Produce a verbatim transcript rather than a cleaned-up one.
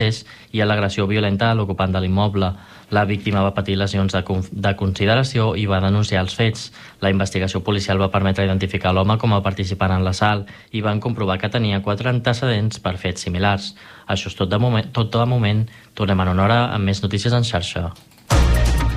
procés i a l'agressió violenta a l'ocupant de l'immoble. La víctima va patir lesions de, de consideració i va denunciar els fets. La investigació policial va permetre identificar l'home com a participant en l'assalt i van comprovar que tenia quatre antecedents per fets similars. Això és tot de moment. Tot de moment. Tornem en una hora amb més notícies en xarxa.